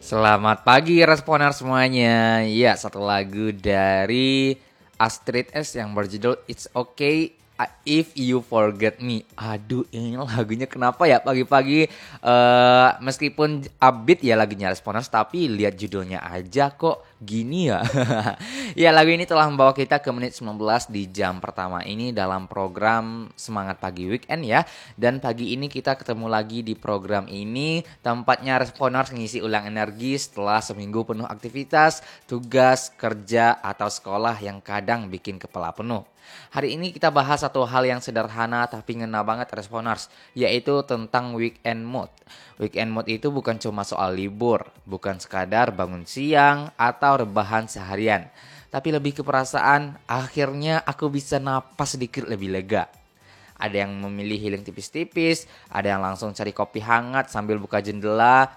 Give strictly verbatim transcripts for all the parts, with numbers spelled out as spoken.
Selamat pagi Responer semuanya. Ya, satu lagu dari Astrid S yang berjudul It's Okay If You Forget Me. Aduh, ini lagunya kenapa ya pagi-pagi eh meskipun upbeat ya lagunya Responers, tapi lihat judulnya aja kok gini ya. Ya, lagu ini telah membawa kita ke menit sembilan belas di jam pertama ini dalam program Semangat Pagi Weekend ya. Dan pagi ini kita ketemu lagi di program ini, tempatnya Responers ngisi ulang energi setelah seminggu penuh aktivitas, tugas, kerja, atau sekolah yang kadang bikin kepala penuh. Hari ini kita bahas satu hal yang sederhana tapi ngena banget Responers, yaitu tentang weekend mood. Weekend mood itu bukan cuma soal libur, bukan sekadar bangun siang atau rebahan seharian, tapi lebih ke perasaan akhirnya aku bisa napas sedikit lebih lega. Ada yang memilih healing tipis-tipis, ada yang langsung cari kopi hangat sambil buka jendela.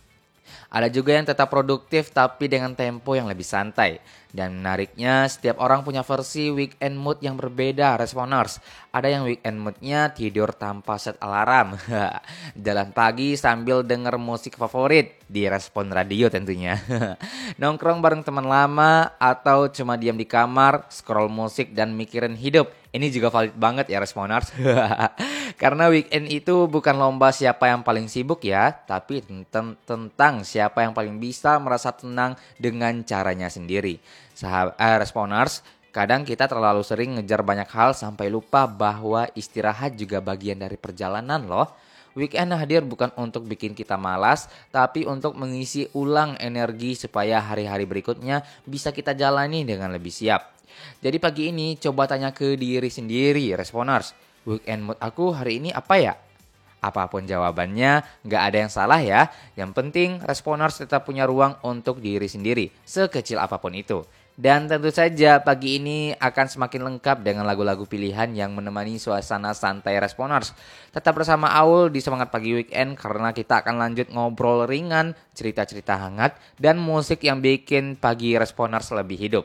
Ada juga yang tetap produktif tapi dengan tempo yang lebih santai. Dan menariknya, setiap orang punya versi weekend mood yang berbeda, Responers. Ada yang weekend moodnya tidur tanpa set alarm, jalan pagi sambil denger musik favorit di Respon Radio tentunya. Nongkrong bareng teman lama atau cuma diam di kamar, scroll musik dan mikirin hidup. Ini juga valid banget ya Responers. Karena weekend itu bukan lomba siapa yang paling sibuk ya, tapi tentang, tentang siapa yang paling bisa merasa tenang dengan caranya sendiri. Sahab, eh, Responers, kadang kita terlalu sering ngejar banyak hal sampai lupa bahwa istirahat juga bagian dari perjalanan loh. Weekend hadir bukan untuk bikin kita malas, tapi untuk mengisi ulang energi supaya hari-hari berikutnya bisa kita jalani dengan lebih siap. Jadi pagi ini coba tanya ke diri sendiri, Responers. Weekend mood aku hari ini apa ya? Apapun jawabannya, nggak ada yang salah ya. Yang penting, Responers tetap punya ruang untuk diri sendiri, sekecil apapun itu. Dan tentu saja pagi ini akan semakin lengkap dengan lagu-lagu pilihan yang menemani suasana santai Responers. Tetap bersama Aul di Semangat Pagi Weekend karena kita akan lanjut ngobrol ringan, cerita-cerita hangat, dan musik yang bikin pagi Responers lebih hidup.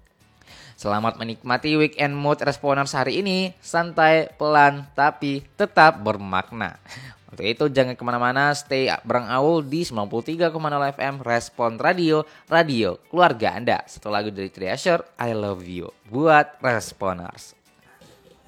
Selamat menikmati weekend mood Responers hari ini. Santai, pelan, tapi tetap bermakna. Untuk itu jangan kemana-mana, stay bareng Aul di sembilan puluh tiga koma nol F M Respon Radio, radio keluarga Anda. Satu lagu dari Treasure, I Love You buat Responers.